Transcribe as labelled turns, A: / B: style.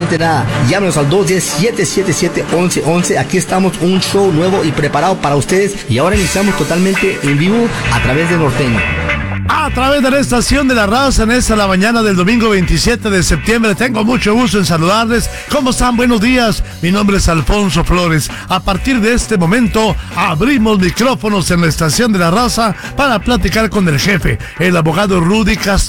A: absolutamente nada. Llámenos al 210-777-1111. Aquí estamos, un show nuevo y preparado para ustedes. Y ahora iniciamos totalmente en vivo a través de Norteño.
B: A través de la estación de la raza en esta la mañana del domingo 27 de septiembre. Tengo mucho gusto en saludarles. ¿Cómo están? Buenos días. Mi nombre es Alfonso Flores. A partir de este momento abrimos micrófonos en la estación de la raza para platicar con el jefe, el abogado Rudy Castro.